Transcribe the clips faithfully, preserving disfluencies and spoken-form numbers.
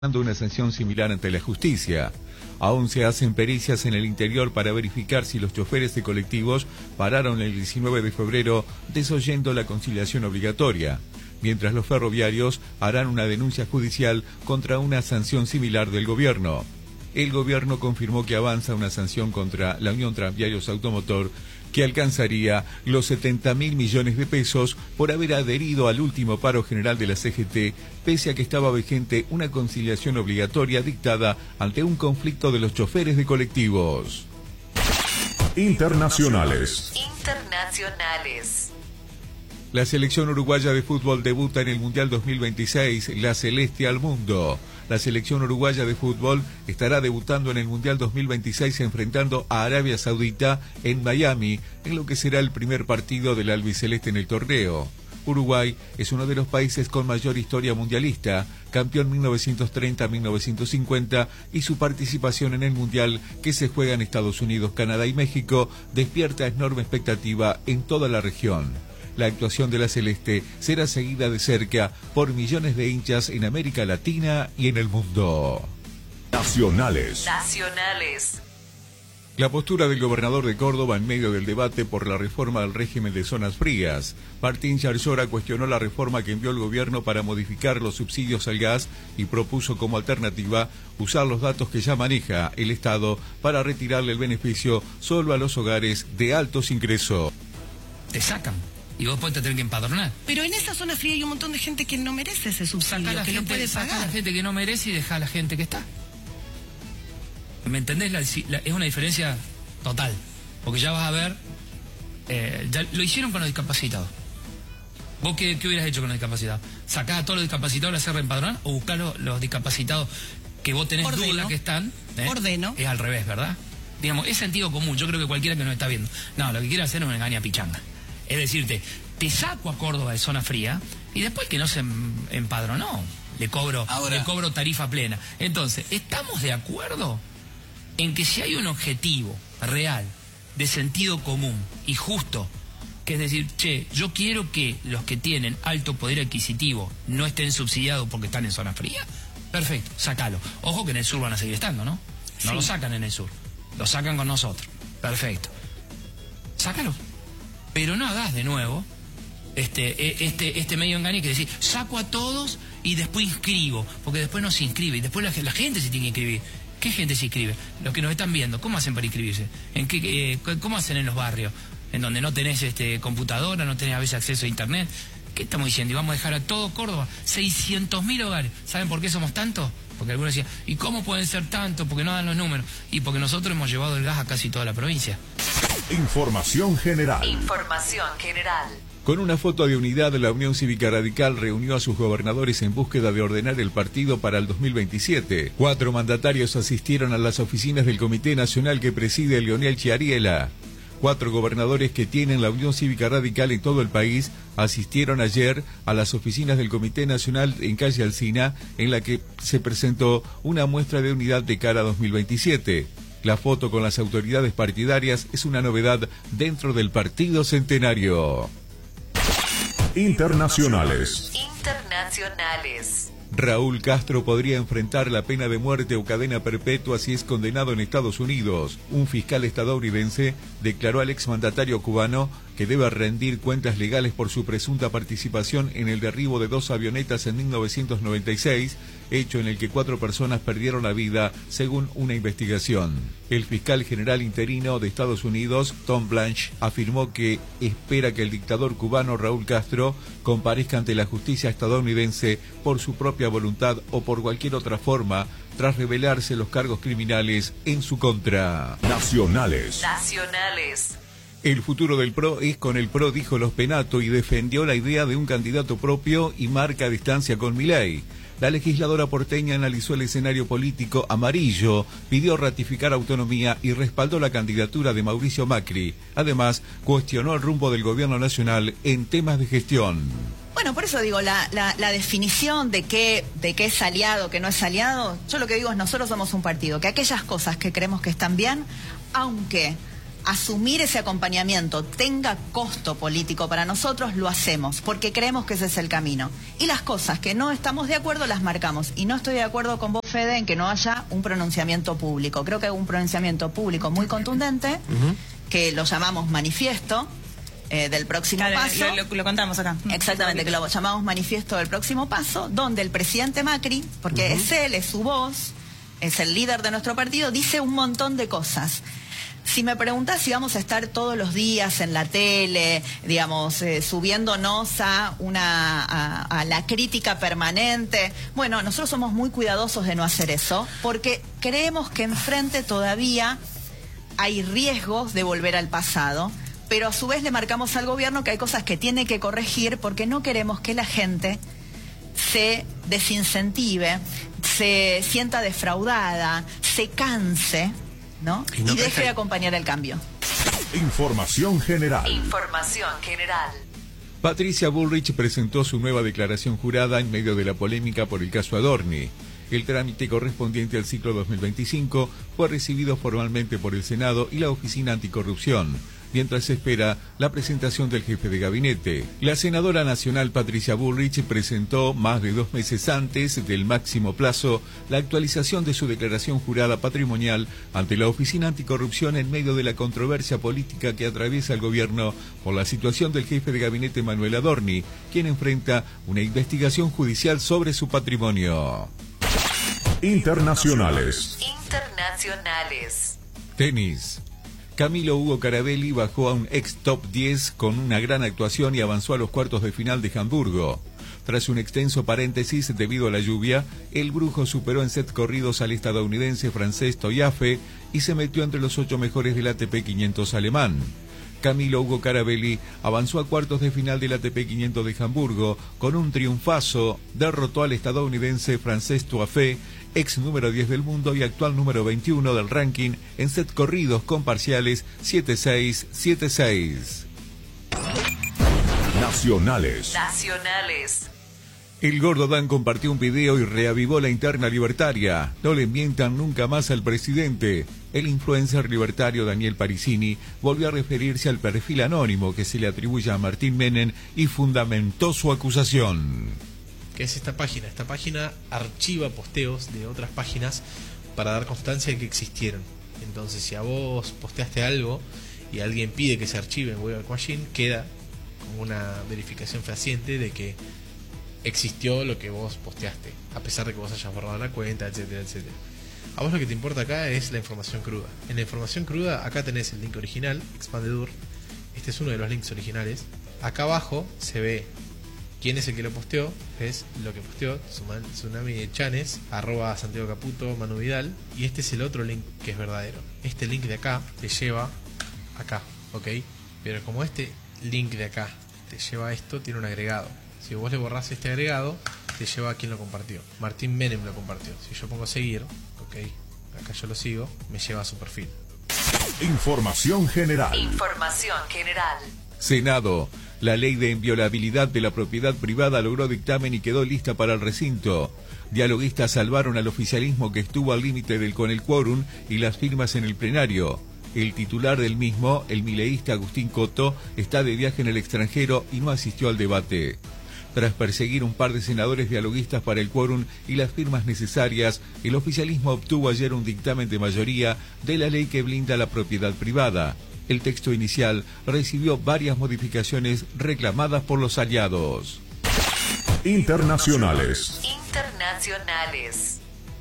una sanción similar ante la justicia. Aún se hacen pericias en el interior para verificar si los choferes de colectivos pararon el diecinueve de febrero desoyendo la conciliación obligatoria, mientras los ferroviarios harán una denuncia judicial contra una sanción similar del gobierno. El gobierno confirmó que avanza una sanción contra la Unión Tranviarios Automotor que alcanzaría los setenta mil millones de pesos por haber adherido al último paro general de la C G T, pese a que estaba vigente una conciliación obligatoria dictada ante un conflicto de los choferes de colectivos. Internacionales. Internacionales. La selección uruguaya de fútbol debuta en el Mundial dos mil veintiséis, la Celeste al Mundo. La selección uruguaya de fútbol estará debutando en el Mundial dos mil veintiséis enfrentando a Arabia Saudita en Miami, en lo que será el primer partido del albiceleste en el torneo. Uruguay es uno de los países con mayor historia mundialista, campeón mil novecientos treinta a mil novecientos cincuenta, y su participación en el Mundial, que se juega en Estados Unidos, Canadá y México, despierta enorme expectativa en toda la región. La actuación de la Celeste será seguida de cerca por millones de hinchas en América Latina y en el mundo. Nacionales. Nacionales. La postura del gobernador de Córdoba en medio del debate por la reforma del régimen de zonas frías. Martín Yarlora cuestionó la reforma que envió el gobierno para modificar los subsidios al gas y propuso como alternativa usar los datos que ya maneja el Estado para retirarle el beneficio solo a los hogares de altos ingresos. Te sacan. Y vos después te tenés que empadronar. Pero en esa zona fría hay un montón de gente que no merece ese subsidio, Saca la que gente, no puede saca pagar. a la gente que no merece y deja a la gente que está. ¿Me entendés? La, la, es una diferencia total. Porque ya vas a ver... Eh, ya lo hicieron con los discapacitados. ¿Vos qué, qué hubieras hecho con los discapacitados? ¿Sacás a todos los discapacitados, les hacer reempadronar? ¿O buscar los, los discapacitados que vos tenés Ordeno. duda que están? ¿eh? Ordeno. Es al revés, ¿verdad? Digamos, es sentido común. Yo creo que cualquiera que nos está viendo. No, lo que quiere hacer es una engaña pichanga. Es decirte, te saco a Córdoba de zona fría y después que no se empadronó, le cobro, Ahora, le cobro tarifa plena. Entonces, ¿estamos de acuerdo en que si hay un objetivo real, de sentido común y justo, que es decir, che, yo quiero que los que tienen alto poder adquisitivo no estén subsidiados porque están en zona fría? Perfecto, sácalo. Ojo que en el sur van a seguir estando, ¿no? No Sí. lo sacan en el sur, lo sacan con nosotros. Perfecto. Sácalo. Pero no hagas de nuevo este, este, este medio engaño que decir, saco a todos y después inscribo, porque después no se inscribe, y después la, la gente se tiene que inscribir. ¿Qué gente se inscribe? Los que nos están viendo, ¿cómo hacen para inscribirse? ¿En qué, eh, ¿Cómo hacen en los barrios? En donde no tenés este, computadora, no tenés a veces acceso a internet. ¿Qué estamos diciendo? Y vamos a dejar a todo Córdoba, seiscientos mil hogares. ¿Saben por qué somos tantos? Porque algunos decían, ¿y cómo pueden ser tantos? Porque no dan los números. Y porque nosotros hemos llevado el gas a casi toda la provincia. Información general. Información general. Con una foto de unidad, la Unión Cívica Radical reunió a sus gobernadores en búsqueda de ordenar el partido para el dos mil veintisiete. Cuatro mandatarios asistieron a las oficinas del Comité Nacional que preside Leonel Chiariela. Cuatro gobernadores que tienen la Unión Cívica Radical en todo el país asistieron ayer a las oficinas del Comité Nacional en calle Alsina, en la que se presentó una muestra de unidad de cara a dos mil veintisiete. La foto con las autoridades partidarias es una novedad dentro del Partido Centenario. Internacionales. Internacionales. Raúl Castro podría enfrentar la pena de muerte o cadena perpetua si es condenado en Estados Unidos. Un fiscal estadounidense declaró al exmandatario cubano que debe rendir cuentas legales por su presunta participación en el derribo de dos avionetas en mil novecientos noventa y seis, hecho en el que cuatro personas perdieron la vida, según una investigación. El fiscal general interino de Estados Unidos, Tom Blanche, afirmó que espera que el dictador cubano Raúl Castro comparezca ante la justicia estadounidense por su propia voluntad o por cualquier otra forma, tras revelarse los cargos criminales en su contra. Nacionales. Nacionales. El futuro del P R O es con el P R O, dijo Los Penato, y defendió la idea de un candidato propio y marca distancia con Milei. La legisladora porteña analizó el escenario político amarillo, pidió ratificar autonomía y respaldó la candidatura de Mauricio Macri. Además, cuestionó el rumbo del gobierno nacional en temas de gestión. Bueno, por eso digo, la, la, la definición de qué, de qué es aliado, qué no es aliado, yo lo que digo es nosotros somos un partido, que aquellas cosas que creemos que están bien, aunque asumir ese acompañamiento tenga costo político para nosotros, lo hacemos, porque creemos que ese es el camino. Y las cosas que no estamos de acuerdo las marcamos. Y no estoy de acuerdo con vos, Fede, en que no haya un pronunciamiento público. Creo que hay un pronunciamiento público muy contundente, uh-huh. que lo llamamos manifiesto eh, del próximo claro, paso. Lo, lo, lo contamos acá. Exactamente, que lo llamamos manifiesto del próximo paso, donde el presidente Macri, porque uh-huh. es él, es su voz, es el líder de nuestro partido, dice un montón de cosas. Si me preguntás si vamos a estar todos los días en la tele, digamos, eh, subiéndonos a, una, a, a la crítica permanente, bueno, nosotros somos muy cuidadosos de no hacer eso, porque creemos que enfrente todavía hay riesgos de volver al pasado, pero a su vez le marcamos al gobierno que hay cosas que tiene que corregir, porque no queremos que la gente se desincentive, se sienta defraudada, se canse, ¿no? Y, no y deje de acompañar el cambio. Información general. Información general. Patricia Bullrich presentó su nueva declaración jurada en medio de la polémica por el caso Adorni. El trámite correspondiente al ciclo dos mil veinticinco fue recibido formalmente por el Senado y la Oficina Anticorrupción, mientras se espera la presentación del jefe de gabinete. La senadora nacional Patricia Bullrich presentó más de dos meses antes del máximo plazo la actualización de su declaración jurada patrimonial ante la Oficina Anticorrupción en medio de la controversia política que atraviesa el gobierno por la situación del jefe de gabinete Manuel Adorni, quien enfrenta una investigación judicial sobre su patrimonio. Internacionales. Internacionales. Tenis. Camilo Hugo Carabelli bajó a un ex top diez con una gran actuación y avanzó a los cuartos de final de Hamburgo. Tras un extenso paréntesis debido a la lluvia, el brujo superó en set corridos al estadounidense francés Toyafe y se metió entre los ocho mejores del A T P quinientos alemán. Camilo Hugo Carabelli avanzó a cuartos de final del A T P quinientos de Hamburgo con un triunfazo, derrotó al estadounidense Frances Toyafe, ex número diez del mundo y actual número veintiuno del ranking, en set corridos con parciales siete seis, siete seis. Nacionales. Nacionales. El Gordo Dan compartió un video y reavivó la interna libertaria. No le mientan nunca más al presidente. El influencer libertario Daniel Parisini volvió a referirse al perfil anónimo que se le atribuye a Martín Menem y fundamentó su acusación. ¿Qué es esta página? Esta página archiva posteos de otras páginas para dar constancia de que existieron. Entonces, si a vos posteaste algo y alguien pide que se archive en Web Machine, queda como una verificación fehaciente de que existió lo que vos posteaste, a pesar de que vos hayas borrado la cuenta, etcétera, etcétera. A vos lo que te importa acá es la información cruda. En la información cruda, acá tenés el link original, Expandedur. Este es uno de los links originales. Acá abajo se ve quién es el que lo posteó, es lo que posteó, Tsunami de Chanes, arroba Santiago Caputo, Manu Vidal. Y este es el otro link que es verdadero. Este link de acá te lleva acá, ¿ok? Pero como este link de acá te lleva a esto, tiene un agregado. Si vos le borrás este agregado, te lleva a quien lo compartió. Martín Menem lo compartió. Si yo pongo seguir, ok, acá yo lo sigo, me lleva a su perfil. Información general. Información general. Senado. La ley de inviolabilidad de la propiedad privada logró dictamen y quedó lista para el recinto. Dialoguistas salvaron al oficialismo que estuvo al límite del con el quórum y las firmas en el plenario. El titular del mismo, el mileísta Agustín Coto, está de viaje en el extranjero y no asistió al debate. Tras perseguir un par de senadores dialoguistas para el quórum y las firmas necesarias, el oficialismo obtuvo ayer un dictamen de mayoría de la ley que blinda la propiedad privada. El texto inicial recibió varias modificaciones reclamadas por los aliados. Internacionales. Internacionales.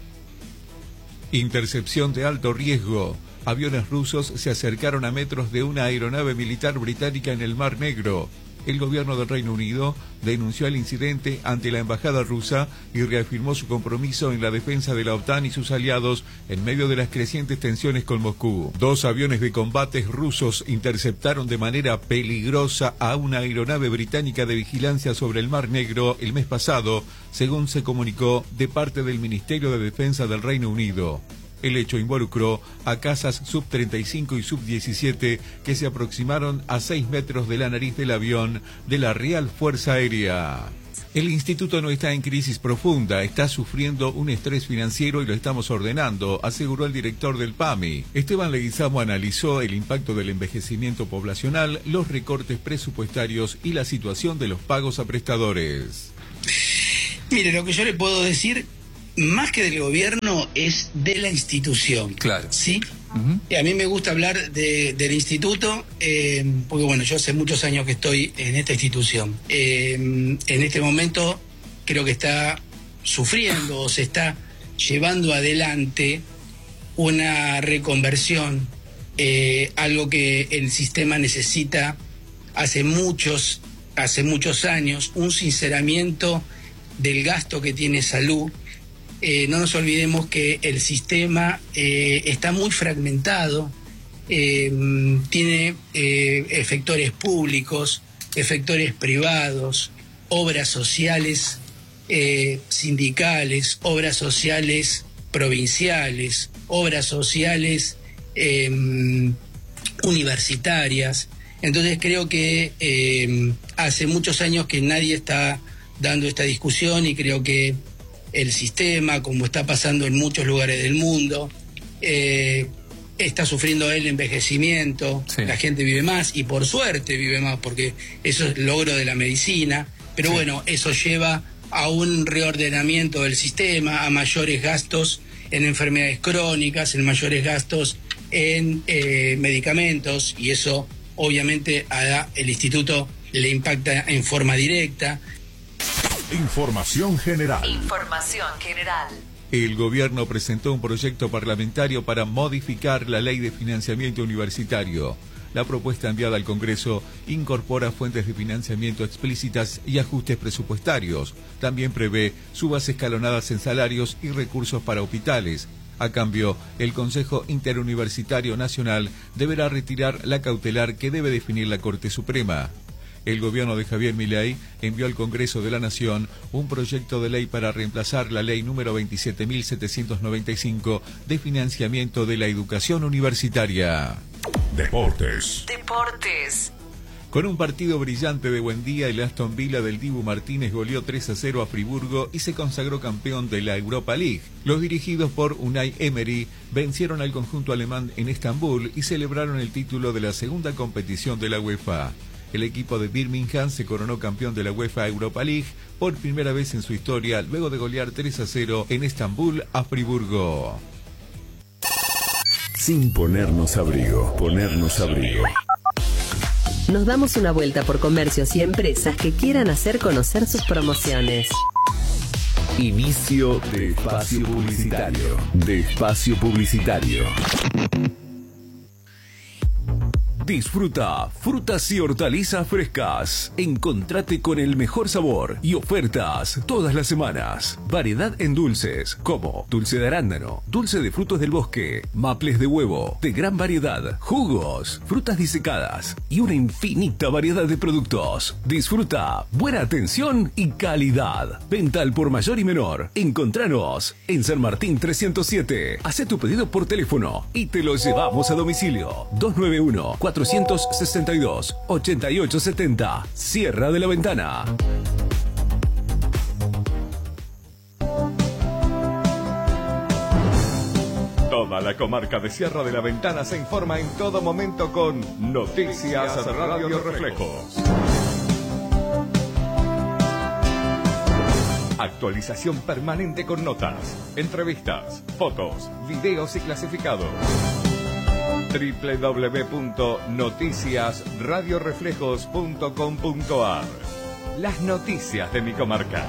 Intercepción de alto riesgo. Aviones rusos se acercaron a metros de una aeronave militar británica en el Mar Negro. El gobierno del Reino Unido denunció el incidente ante la embajada rusa y reafirmó su compromiso en la defensa de la OTAN y sus aliados en medio de las crecientes tensiones con Moscú. Dos aviones de combate rusos interceptaron de manera peligrosa a una aeronave británica de vigilancia sobre el Mar Negro el mes pasado, según se comunicó de parte del Ministerio de Defensa del Reino Unido. El hecho involucró a cazas sub treinta y cinco y sub diecisiete que se aproximaron a seis metros de la nariz del avión de la Real Fuerza Aérea. El instituto no está en crisis profunda, está sufriendo un estrés financiero y lo estamos ordenando, aseguró el director del P A M I. Esteban Leguizamo analizó el impacto del envejecimiento poblacional, los recortes presupuestarios y la situación de los pagos a prestadores. Mire, lo que yo le puedo decir, más que del gobierno, es de la institución. Claro. ¿Sí? Uh-huh. Y a mí me gusta hablar de, del instituto, eh, porque bueno, yo hace muchos años que estoy en esta institución. Eh, en este momento creo que está sufriendo o se está llevando adelante una reconversión, eh, algo que el sistema necesita hace muchos, hace muchos años, un sinceramiento del gasto que tiene salud. Eh, no nos olvidemos que el sistema eh, está muy fragmentado, eh, tiene eh, efectores públicos, efectores privados, obras sociales eh, sindicales, obras sociales provinciales, obras sociales eh, universitarias. Entonces creo que eh, hace muchos años que nadie está dando esta discusión y creo que el sistema, como está pasando en muchos lugares del mundo, eh, está sufriendo el envejecimiento, sí. La gente vive más y por suerte vive más porque eso es logro de la medicina, pero sí. Bueno, eso lleva a un reordenamiento del sistema, a mayores gastos en enfermedades crónicas, en mayores gastos en eh, medicamentos y eso obviamente a el instituto le impacta en forma directa. Información general. Información general. El gobierno presentó un proyecto parlamentario para modificar la ley de financiamiento universitario. La propuesta enviada al Congreso incorpora fuentes de financiamiento explícitas y ajustes presupuestarios. También prevé subas escalonadas en salarios y recursos para hospitales. A cambio, el Consejo Interuniversitario Nacional deberá retirar la cautelar que debe definir la Corte Suprema. El gobierno de Javier Milei envió al Congreso de la Nación un proyecto de ley para reemplazar la ley número veintisiete mil setecientos noventa y cinco de financiamiento de la educación universitaria. Deportes. Deportes. Con un partido brillante de Buendía, el Aston Villa del Dibu Martínez goleó tres a cero a Friburgo y se consagró campeón de la Europa League. Los dirigidos por Unai Emery vencieron al conjunto alemán en Estambul y celebraron el título de la segunda competición de la UEFA. El equipo de Birmingham se coronó campeón de la UEFA Europa League por primera vez en su historia, luego de golear tres a cero en Estambul a Friburgo. Sin ponernos abrigo, ponernos abrigo. Nos damos una vuelta por comercios y empresas que quieran hacer conocer sus promociones. Inicio de espacio publicitario. De espacio publicitario. Disfruta frutas y hortalizas frescas. Encontrate con el mejor sabor y ofertas todas las semanas. Variedad en dulces como dulce de arándano, dulce de frutos del bosque, maples de huevo, de gran variedad, jugos, frutas disecadas y una infinita variedad de productos. Disfruta buena atención y calidad. Venta al por mayor y menor. Encontranos en San Martín trescientos siete. Hacé tu pedido por teléfono y te lo llevamos a domicilio. dos nueve uno, cuatro seis dos, ocho ocho siete cero. Sierra de la Ventana. Toda la comarca de Sierra de la Ventana se informa en todo momento con Noticias Radio Reflejos. Actualización permanente con notas, entrevistas, fotos, videos y clasificados. doble u doble u doble u punto noticias radio reflejos punto com punto a r. Las noticias de mi comarca.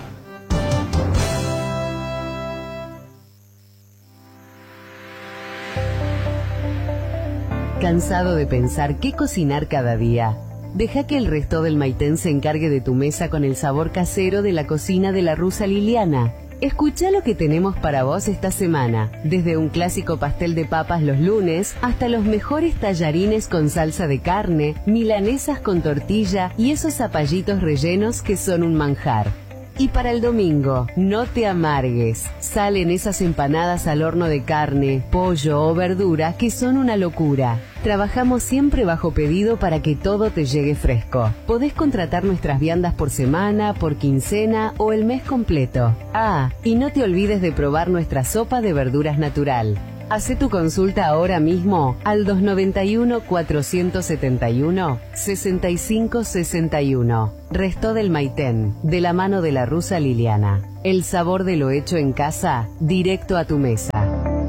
¿Cansado de pensar qué cocinar cada día? Deja que el resto del Maitén se encargue de tu mesa con el sabor casero de la cocina de la rusa Liliana. Escucha lo que tenemos para vos esta semana, desde un clásico pastel de papas los lunes hasta los mejores tallarines con salsa de carne, milanesas con tortilla y esos zapallitos rellenos que son un manjar. Y para el domingo, no te amargues. Salen esas empanadas al horno de carne, pollo o verdura que son una locura. Trabajamos siempre bajo pedido para que todo te llegue fresco. Podés contratar nuestras viandas por semana, por quincena o el mes completo. Ah, y no te olvides de probar nuestra sopa de verduras natural. Hacé tu consulta ahora mismo al dos nueve uno, cuatro siete uno, seis cinco seis uno. Resto del Maitén, de la mano de la rusa Liliana. El sabor de lo hecho en casa, directo a tu mesa.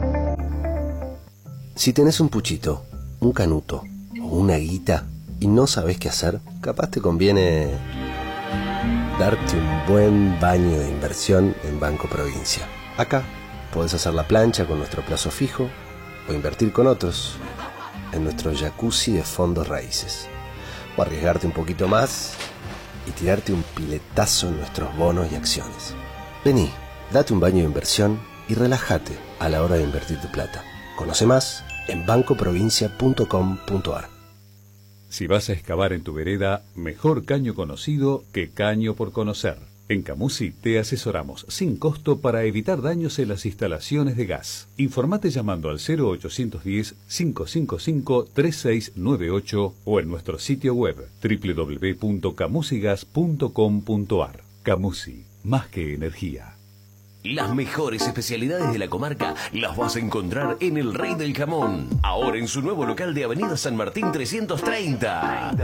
Si tenés un puchito, un canuto o una guita y no sabés qué hacer, capaz te conviene darte un buen baño de inversión en Banco Provincia. Acá podés hacer la plancha con nuestro plazo fijo o invertir con otros en nuestro jacuzzi de fondos raíces. O arriesgarte un poquito más y tirarte un piletazo en nuestros bonos y acciones. Vení, date un baño de inversión y relájate a la hora de invertir tu plata. Conoce más en banco provincia punto com punto ar. Si vas a excavar en tu vereda, mejor caño conocido que caño por conocer. En Camusi te asesoramos sin costo para evitar daños en las instalaciones de gas. Informate llamando al cero ochocientos diez, cinco cinco cinco, tres seis nueve ocho o en nuestro sitio web doble u doble u doble u punto camusigas punto com punto ar. Camusi, más que energía. Las mejores especialidades de la comarca las vas a encontrar en El Rey del Jamón. Ahora en su nuevo local de Avenida San Martín trescientos treinta.